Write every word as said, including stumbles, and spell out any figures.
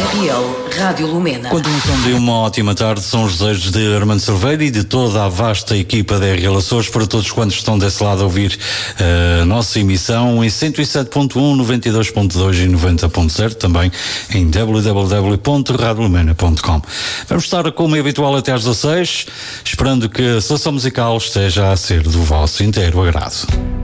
R T L Rádio Lumena. Continuação de uma ótima tarde, são os desejos de Armando Cerveira e de toda a vasta equipa da R L Açores para todos quantos estão desse lado a ouvir a uh, nossa emissão em cento e sete ponto um, noventa e dois ponto dois e noventa ponto zero, também em w w w ponto radio lumena ponto com. Vamos estar como é habitual até às dezasseis, esperando que a seleção musical esteja a ser do vosso inteiro agrado.